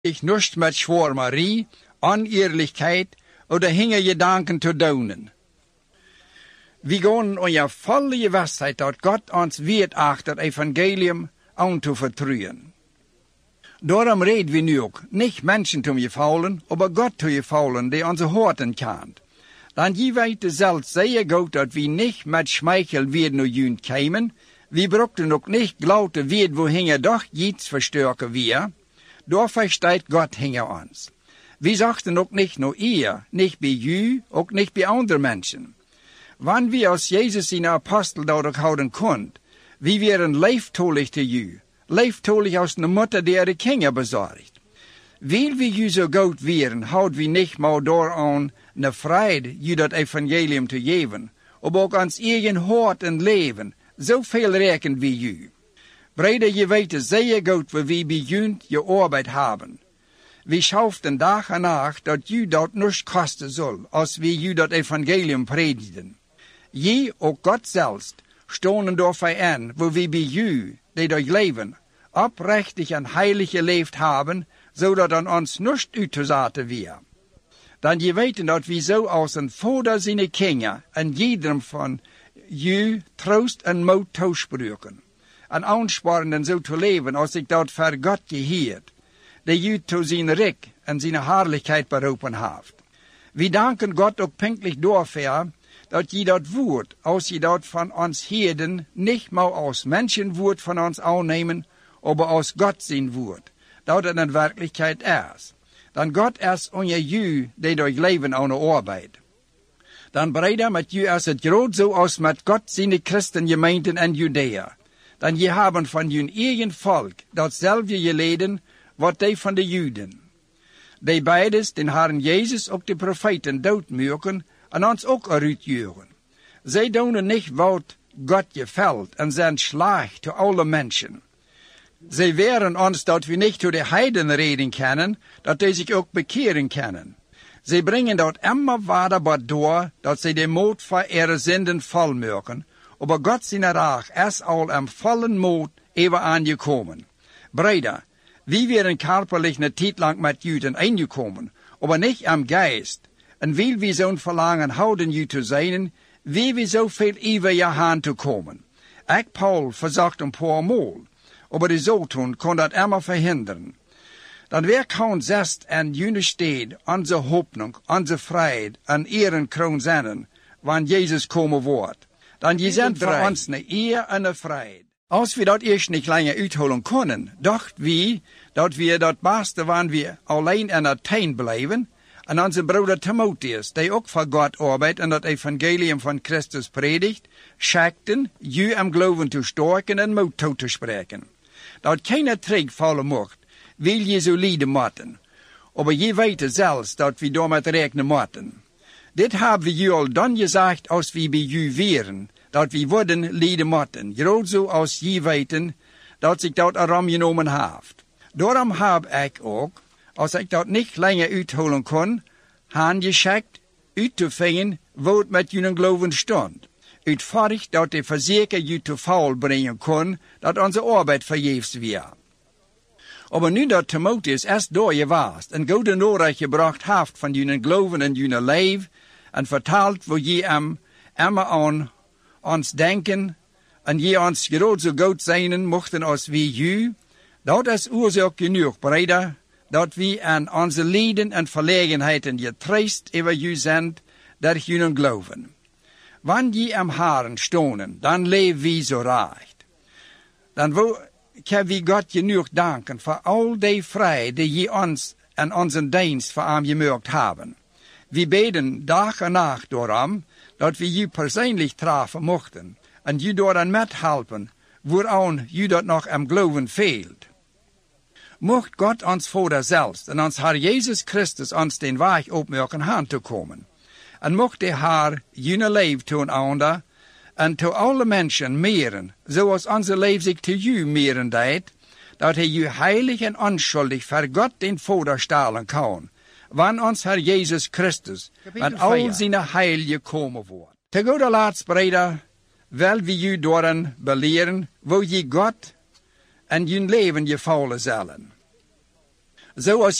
Ich nicht mit Schwärmerei, Onehrlichkeit oder hinge Gedanken zu daunen. Wir gehen in ja volle Gewissheit, dass Gott uns wird achter Evangelium anzuvertrauen. Darum reden wir nu auch, nicht Menschen zu gefallen, aber Gott zu gefallen, der unsere Horten kennt. Dann je weet selbst sehr gut, dass wir nicht mit Schmeichel werden nur jünd kämen, wir brauchten auch nicht glauben wird, wohin doch jetzt verstärken wir. Da versteht Gott hinter uns. Wir sagten auch nicht nur ihr, nicht bei jü, auch nicht bei anderen Menschen. Wann wir aus Jesus seine Apostel dadurch houden konnten, wir wären leiftolig zu jü, leiftolig aus einer Mutter, die ihre Kinder besorgt. Weil wir jü so gut wären, houden wir nicht mal daran eine Freude, jü das Evangelium zu geben, aber auch ans eigen Hort und Leben, so viel rechnen wir jü. Brüder, je weet sehr gut, wo wir bei jünd gearbeitet haben. Wir schauften Tag und Nacht, dass jü dort nichts kosten soll, als wir jü das Evangelium predigen. Je, auch Gott selbst, stonden dafür an, wo wir bei jü, die durch Leben, oprechtig und heilig gelebt haben, so dass an uns nichts uitgezaten wir. Dann je weten dass wir so als een Vater seine Kinder en jedem von jü Trost en Mut toespreken. En aansporen zo te leven als ik dat voor God geheerd, die jü zu zijn Recht en zijn Herrlichkeit beroepen heeft. We danken God ook pinklich dafür, dat je dat woord, als je dat van ons heerden, niet maar als mensenwoord van ons aannemen, aber als Gott zijn woord, dat het in werkelijkheid is. Dan God is onze jü, die durch leven aan de arbeid. Dan breder met jü is het groot zo als met God zijn Christengemeenten in Judea. Dan je hebben van hun eigen volk datzelfde geleden, wat die van de Juden. Die beides, den Herrn Jezus ook de profeten doodmaken, en ons ook eruit juren. Zij doen niet wat God gefällt en zijn slecht te alle mensen. Zij weren ons dat we niet tot de heiden reden kennen, dat die zich ook bekeren kunnen. Zij brengen dat immer weiter door, dat zij de moed voor ihre zinden volmaken, aber Gott zijn Reich is al am vollen moed even aangekomen. Brüder, wir wären körperlich eine Zeit lang mit Juden eingekommen, aber nicht am Geist. En weil wir zo'n verlangen houden jü zu sein, wie wir so viel über ihr Hand zu kommen. Ich, Paul, versagt ein paar Mal, aber die Sohn kon dat immer verhindern. Dan wer kaum zest en jüne steed, onze Hoffnung, onze Freiheit, en ihren Kron zennen, wann Jesus komen wordt. Dan je zijn voor ons ne eer en ne Freiheit. Als wir dat eerst nicht länger uitholen können, dacht wir, dat wir dat beste wann wir alleen in Athen blijven, en onze broeder Timotheus, die ook voor God arbeidt en dat evangelium van Christus predigt, schickten, ju am geloven te sterken en moed toe te spreken. Dat keine Trick vallen mocht, wil je zo lijden moeten. Aber je weet zelfs dat we daarmee rekenen moeten. Dit hebben we ju al dan gezegd als we bij ju wären, dat we worden lijden moeten, groot zo als je weten dat zich dat erom genomen heeft. Daarom heb ik ook, als ik dat niet langer uitholen kon, aangeschickt uit te vinden wat het met jullie geloven stond. Uitvoerig dat de verzeker je te faul brengen kon, dat onze arbeid vergeefs was. Aber nu dat Timotheus erst door je was en goede nodig gebracht heeft van jullie geloven en jullie leven, en vertelt wo je immer aan ons denken, en je ons groot zo goed zijn mochten als wie ju, dat is oorzaak genoeg, breder, dat we aan onze lijden en verlegenheden getroost over u zijn, dat jullie geloven. Wanneer je am Herrn stonen, dan leven we zo recht. Dan kan we God genoeg danken voor al die vrijheid die je ons en onze dienst voor hem gemaakt hebben. We beden dag en nacht daarom, dat we je persoonlijk treffen mochten, en je daaraan methelpen, waaraan je dat nog am geloven fehlt. Mocht Gott ons Vater selbst en ons Herr Jesus Christus ons den weg opmerken aan te komen. En mocht de Herr jullie leven toenander en to alle mensen meren, zoals onze leven zich te u meren deed, dat hij u heilig en onschuldig voor God den Vater stellen kan, wanneer ons Herr Jesus Christus met al zijn heil komen wordt. Te goede laatst, breder, wil we u doorn beleren, wo je God en je leven gevallen zullen. zoals